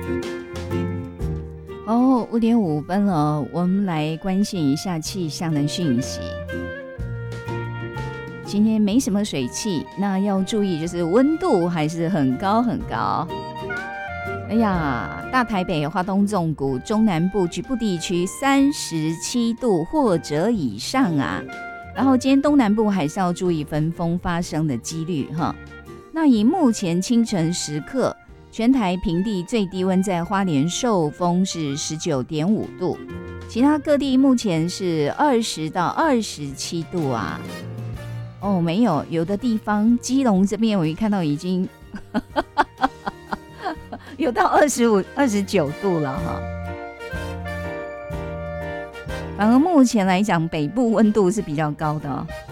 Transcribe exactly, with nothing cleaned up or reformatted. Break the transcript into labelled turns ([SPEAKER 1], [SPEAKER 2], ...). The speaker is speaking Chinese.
[SPEAKER 1] 哦，五点五分了，我们来关心一下气象的讯息。今天没什么水汽，那要注意就是温度还是很高很高。哎呀，大台北、花东纵谷、中南部局部地区三十七度或者以上啊。然后今天东南部还是要注意焚风发生的几率哈。那以目前清晨时刻，全台平地最低温在花莲寿丰是 十九点五度，其他各地目前是二十到二十七度啊。哦，没有，有的地方基隆这边我一看到已经有到二十五、二十九度了哈。反而目前来讲，北部温度是比较高的哦。